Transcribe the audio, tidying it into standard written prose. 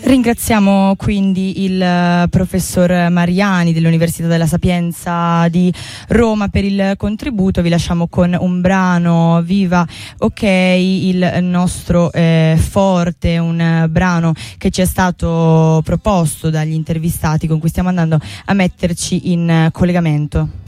Ringraziamo quindi il professor Mariani dell'Università della Sapienza di Roma per il contributo. Vi lasciamo con un brano, Viva Ok, il nostro forte, un brano che ci è stato proposto dagli intervistati con cui stiamo andando a metterci in collegamento.